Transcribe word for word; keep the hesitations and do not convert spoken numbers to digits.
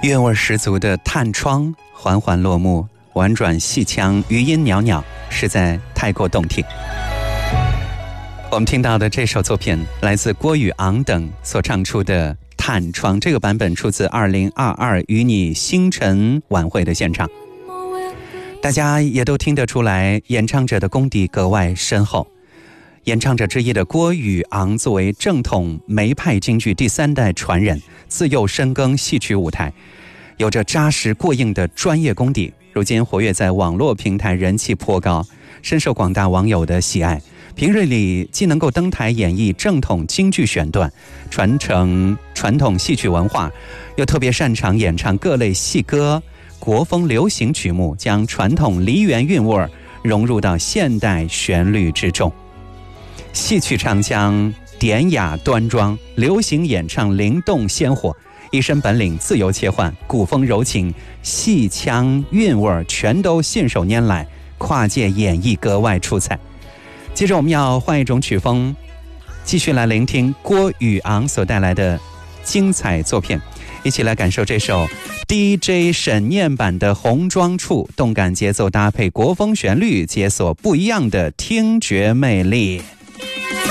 韵味十足的探窗缓缓落幕，婉转细腔，余音袅袅，实在太过动听。我们听到的这首作品来自郭宇昂等所唱出的《探窗》，这个版本出自二零二二与你星辰晚会的现场。大家也都听得出来，演唱者的功底格外深厚。演唱者之一的郭宇昂作为正统梅派京剧第三代传人，自幼深耕戏曲舞台，有着扎实过硬的专业功底，如今活跃在网络平台，人气颇高，深受广大网友的喜爱。平日里既能够登台演绎正统京剧选段，传承传统戏曲文化，又特别擅长演唱各类戏歌、国风流行曲目，将传统梨园韵味融入到现代旋律之中。戏曲唱腔典雅端庄，流行演唱灵动鲜活，一身本领自由切换，古风柔情，戏腔韵味全都信手拈来，跨界演绎格外出彩。接着我们要换一种曲风，继续来聆听郭宇昂所带来的精彩作品，一起来感受这首 D J 沈念版的《红妆处》，动感节奏搭配国风旋律，解锁不一样的听觉魅力。